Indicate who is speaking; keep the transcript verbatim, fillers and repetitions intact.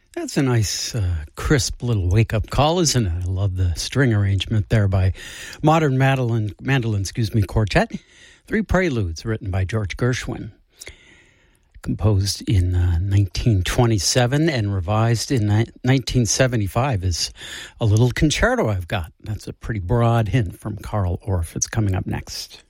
Speaker 1: That's a nice, uh, crisp little wake-up call, isn't it? I love the string arrangement there by Modern Mandolin, Mandolin, excuse me, Quartet. Three preludes written by George Gershwin, composed in uh, nineteen twenty-seven and revised in ni- nineteen seventy-five is a little concerto I've got. That's a pretty broad hint from Carl Orff. It's coming up next.